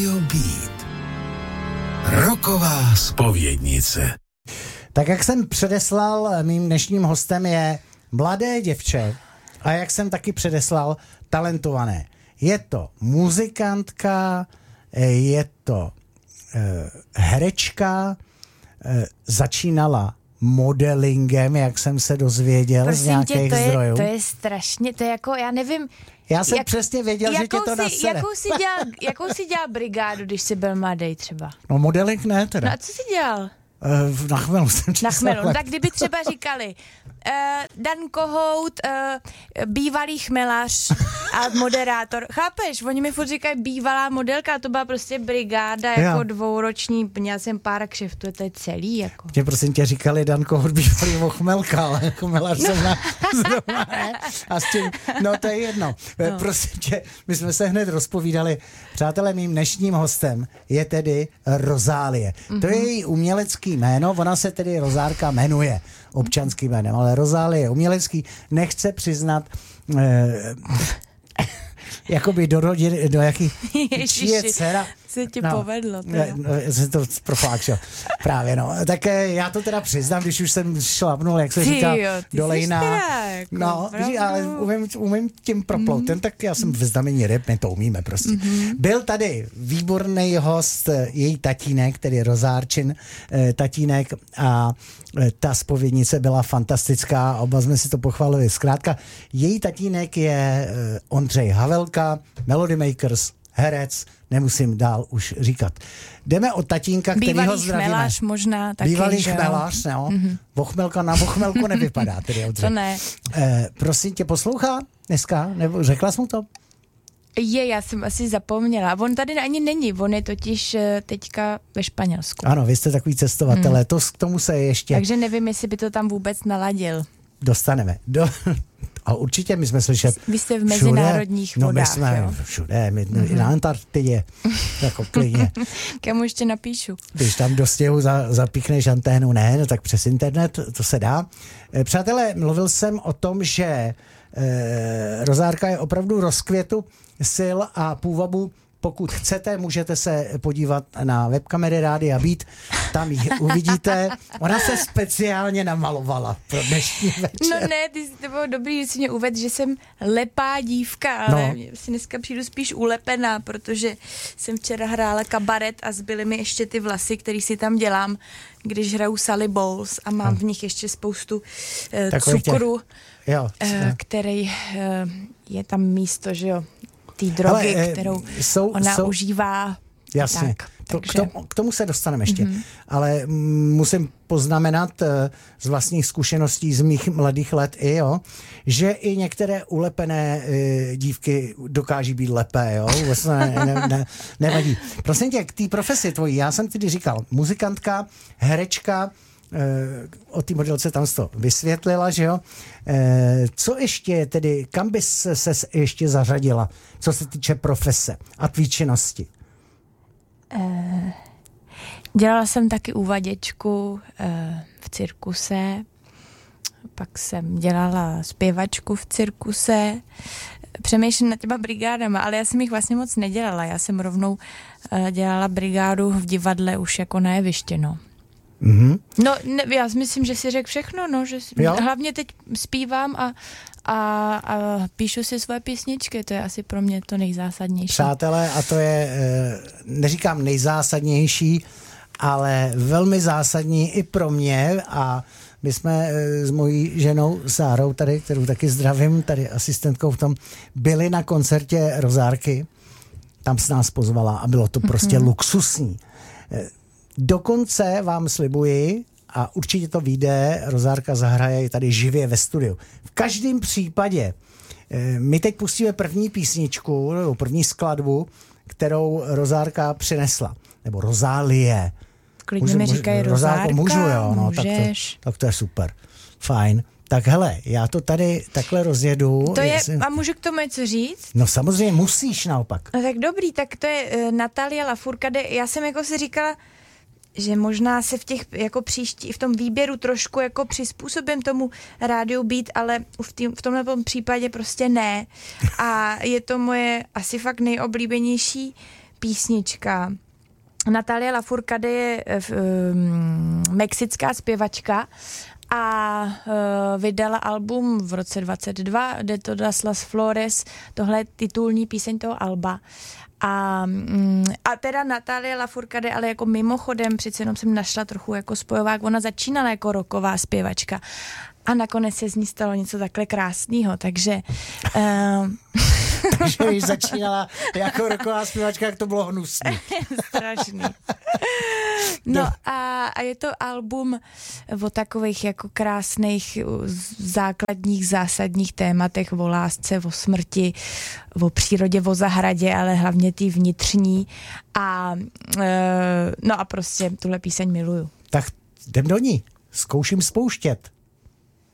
Beat. Rocková zpovědnice. Tak jak jsem předeslal, mým dnešním hostem je mladé děvče a jak jsem taky předeslal, talentované. Je to muzikantka, je to herečka, začínala modelingem, jak jsem se dozvěděl z nějakých zdrojů. To je strašně, to je jako, já nevím. Já jsem přesně věděl, že tě to nasere. Jakou jsi dělal brigádu, když jsi byl mladý třeba? No modeling ne teda. No a co jsi dělal? Na chmelu jsem Na chmelu. No, tak kdyby třeba říkali Dan Kohout, bývalý chmelař a moderátor. Chápeš? Oni mi furt říkají bývalá modelka, a to byla prostě brigáda jako dvouroční. Měl jsem pár kšeftů, to je celý. Jako. Mě prosím tě říkali Dan Kohout bývalý chmelka, ale chmelař jsem na zrovna ne. A s tím, no to je jedno. No. Prosím tě, my jsme se hned rozpovídali. Přátelé, mým dnešním hostem je tedy Rozálie. To je její umělecký jméno, ona se tedy Rozárka jmenuje občanským jménem, ale Rozálie umělecký, nechce přiznat jakoby do rodiny, do jaký je dcera. Se ti povedlo. Se to proflákšel. Právě no. Tak já to teda přiznám, když už jsem šlapnul, jak se říká, do lejna. Jako, no, ale umím tím proplout. Tak já jsem ve znamení ryb, my to umíme prostě. Byl tady výborný host, její tatínek, tedy Rozárčin tatínek, a ta zpovědnice byla fantastická, oba jsme si to pochválili. Zkrátka, její tatínek je Ondřej Havelka, Melody Makers, herec, nemusím dál už říkat. Jdeme od tatínka, který ho zdravíme. Bývalý chmelař možná taky, bývalý chmelař, no. Vochmelka na vochmelku nevypadá. Tedy, to ne. Prosím tě, poslouchá dneska? Nebo řekla jsi mu to? Já jsem asi zapomněla. On tady ani není, on je totiž teďka ve Španělsku. Ano, vy jste takový cestovatelé, k tomu se ještě... Takže nevím, jestli by to tam vůbec naladil. Dostaneme. A určitě my jsme slyšeli. Vy jste v mezinárodních vodách. No my jsme všude, na Antarktidě, jako klidně. Kam ještě napíšu. Když tam do stěhu zapíchneš anténu, ne, no tak přes internet, to se dá. Přátelé, mluvil jsem o tom, že Rozárka je opravdu rozkvětu sil a půvabu. Pokud chcete, můžete se podívat na webkamery Rádia Beat, tam ji uvidíte. Ona se speciálně namalovala pro dnešní večer. No ne, to bylo dobrý, že jsi mě uvedl, že jsem lepá dívka, ale si dneska přijdu spíš ulepená, protože jsem včera hrála kabaret a zbyly mi ještě ty vlasy, který si tam dělám, když hraju Sally Bowles a mám v nich ještě spoustu cukru, který je tam místo, že jo, té drogy, kterou ona užívá. Jasně, k tomu se dostaneme ještě. Ale musím poznamenat z vlastních zkušeností z mých mladých let že i některé ulepené dívky dokáží být lepé, nevadí. Prosím tě, k té profesi tvojí, já jsem tedy říkal, muzikantka, herečka, o té modelce tam to vysvětlila, že jo. Co ještě tedy, kam bys se ještě zařadila, co se týče profese a tvý činnosti? Dělala jsem taky uvaděčku v cirkuse, pak jsem dělala zpěvačku v cirkuse, přemýšlím nad těma brigádama, ale já jsem jich vlastně moc nedělala, já jsem rovnou dělala brigádu v divadle už jako na jevišti, no. No, já myslím, že si řekl všechno, že hlavně teď zpívám a píšu si svoje písničky, to je asi pro mě to nejzásadnější. Přátelé, a to je, neříkám nejzásadnější, ale velmi zásadní i pro mě, a my jsme s mojí ženou Sárou tady, kterou taky zdravím, tady asistentkou v tom, byli na koncertě Rozárky, tam s nás pozvala a bylo to prostě luxusní. Dokonce vám slibuji, a určitě to vyjde, Rozárka zahraje tady živě ve studiu. V každém případě my teď pustíme první písničku, nebo první skladbu, kterou Rozárka přinesla. Nebo Rozálie. Klidně mi říkají Rozárka, můžu, jo, no, tak to je super. Fajn. Tak hele, já to tady takhle rozjedu. A můžu k tomu něco říct? No samozřejmě musíš naopak. No tak dobrý, tak to je Natalia Lafourcade. Já jsem jako si říkala, že možná se v těch jako v tom výběru trošku jako přizpůsobím tomu rádiu Beat, ale v tomhle případě prostě ne. A je to moje asi fakt nejoblíbenější písnička. Natalia Lafourcade je mexická zpěvačka a vydala album v roce 2022, De todas las flores, tohle je titulní píseň toho alba. A teda Natalia Lafourcade, ale jako mimochodem, přece jenom jsem našla trochu jako spojovák, ona začínala jako rocková zpěvačka a nakonec se z ní stalo něco takhle krásného, takže... Takže když začínala jako rocková zpěvačka, jak to bylo hnusný. Strašný. No a je to album o takových jako krásných základních zásadních tématech o lásce, o smrti, o přírodě, o zahradě, ale hlavně ty vnitřní a no a prostě tuhle píseň miluju. Tak jdem do ní. Zkouším spouštět.